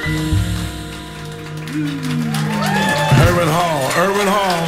Irwin Hall.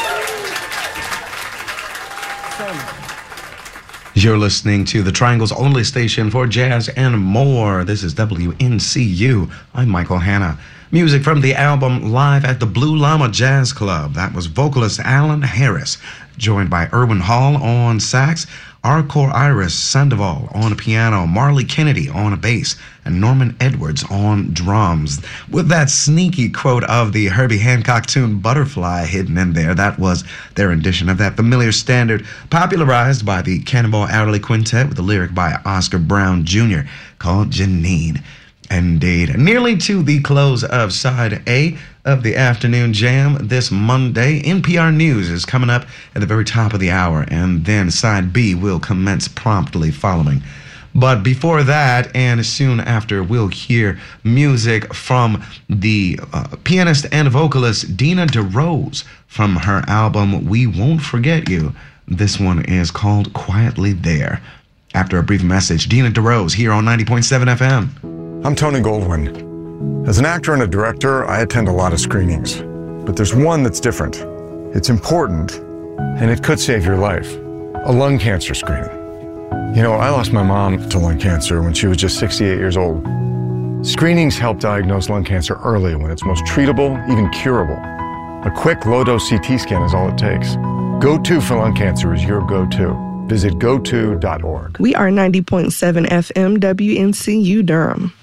You're listening to the Triangle's only station for jazz and more. This is WNCU. I'm Michael Hanna. Music from the album Live at the Blue Llama Jazz Club. That was vocalist Alan Harris, joined by Irwin Hall on sax, Arcor Iris Sandoval on piano, Marley Kennedy on a bass, and Norman Edwards on drums. With that sneaky quote of the Herbie Hancock tune Butterfly hidden in there, that was their rendition of that familiar standard, popularized by the Cannonball Adderley Quintet with a lyric by Oscar Brown Jr. called Janine. Indeed. Nearly to the close of Side A of the Afternoon Jam this Monday. NPR News is coming up at the very top of the hour, and then Side B will commence promptly following. But before that, and soon after, we'll hear music from the pianist and vocalist Dina DeRose from her album We Won't Forget You. This one is called Quietly There. After a brief message, Dina DeRose here on 90.7 FM. I'm Tony Goldwyn. As an actor and a director, I attend a lot of screenings. But there's one that's different. It's important, and it could save your life. A lung cancer screening. You know, I lost my mom to lung cancer when she was just 68 years old. Screenings help diagnose lung cancer early when it's most treatable, even curable. A quick low-dose CT scan is all it takes. Go-To for lung cancer is your go-to. Visit goto.org. We are 90.7 FM WNCU Durham.